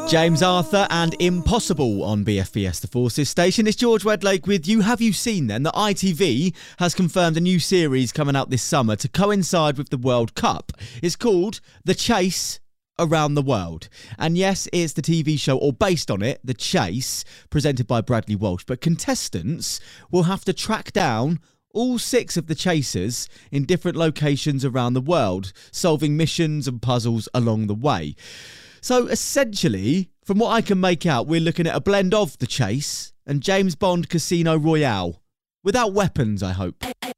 James Arthur and Impossible on BFBS The Forces station. It's George Wedlake with you. Have you seen then that ITV has confirmed a new series coming out this summer to coincide with the World Cup? It's called The Chase Around the World. And yes, it's the TV show, or based on it, The Chase, presented by Bradley Walsh. But contestants will have to track down all 6 of the chasers in different locations around the world, solving missions and puzzles along the way. So essentially, from what I can make out, we're looking at a blend of The Chase and James Bond Casino Royale. Without weapons, I hope.